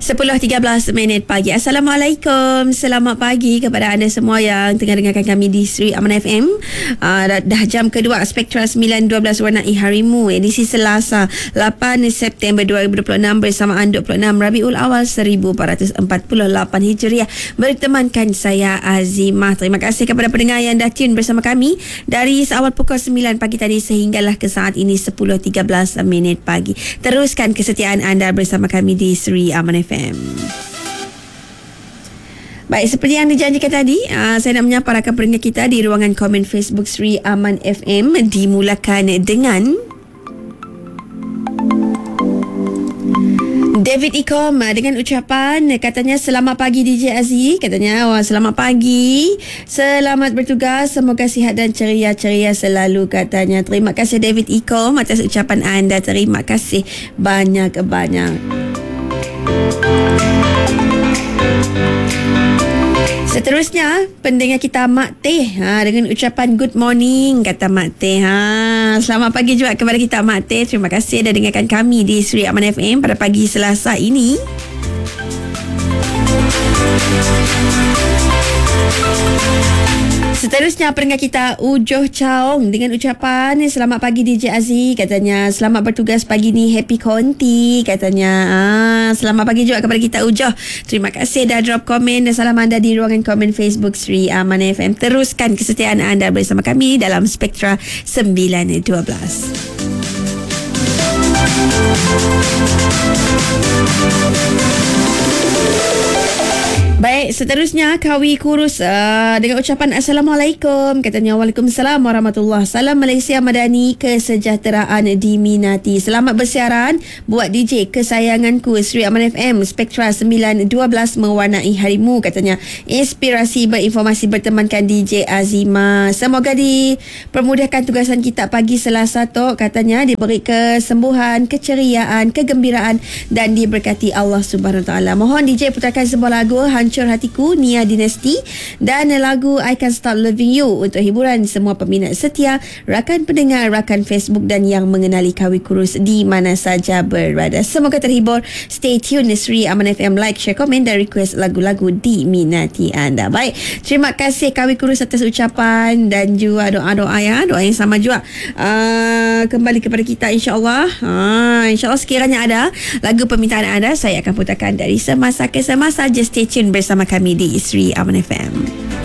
10.13 pagi. Assalamualaikum. Selamat pagi kepada anda semua yang tengah dengarkan kami di Sri Aman FM. Dah jam kedua Spektra 9.12 warnai harimu. Edisi Selasa 8 September 2026 bersamaan 26 Rabiul Awal 1448 Hijriah. Bertemankan saya Azimah. Terima kasih kepada pendengar yang dah tune bersama kami dari seawal pukul 9 pagi tadi sehinggalah ke saat ini 10.13 pagi. Teruskan kesetiaan anda bersama kami di Sri Aman FM. Baik, seperti yang dijanjikan tadi, saya nak menyapa rakan pendengar kita di ruangan komen Facebook Sri Aman FM. Dimulakan dengan David Ikom dengan ucapan, katanya selamat pagi DJ Aziz. Katanya selamat pagi, selamat bertugas, semoga sihat dan ceria-ceria selalu. Katanya terima kasih David Ikom atas ucapan anda. Terima kasih banyak-banyak. Seterusnya, pendengar kita Mak Teh dengan ucapan good morning, kata Mak Teh. Selamat pagi juga kepada kita Mak Teh. Terima kasih dah dengarkan kami di Sri Aman FM pada pagi Selasa ini. Seterusnya pendengar kita Ujoh Chaong dengan ucapan selamat pagi DJ Aziz. Katanya selamat bertugas pagi ni, happy konti. Katanya selamat pagi juga kepada kita Ujoh. Terima kasih dah drop komen dan salam anda di ruangan komen Facebook Sri Aman FM. Teruskan kesetiaan anda bersama kami dalam Spektra 9.12. Baik, seterusnya Kawi Kurus dengan ucapan Assalamualaikum. Katanya Waalaikumsalam warahmatullahi. Salam Malaysia Madani, kesejahteraan diminati. Selamat bersiaran buat DJ kesayanganku Sri Aman FM Spektra 9.12 mewarnai harimu. Katanya inspirasi berinformasi bertemankan DJ Azima. Semoga dipermudahkan tugasan kita pagi Selasa tu. Katanya diberi kesembuhan, keceriaan, kegembiraan dan diberkati Allah Subhanahu Wa Taala. Mohon DJ putarkan sebuah lagu Hancur Hatiku Nia Dynasty dan lagu I Can't Stop Loving You untuk hiburan semua peminat setia, rakan pendengar, rakan Facebook dan yang mengenali Kawi Kurus di mana saja berada. Semoga terhibur. Stay tune Sri Aman FM, like, share, komen dan request lagu-lagu diminati anda. Baik, terima kasih Kawi Kurus atas ucapan dan juga doa-doa doa yang sama juga kembali kepada kita insya-Allah. InsyaAllah sekiranya ada lagu permintaan anda, saya akan putarkan dari semasa ke semasa. Just stay tune bersama kami di Sri Aman FM.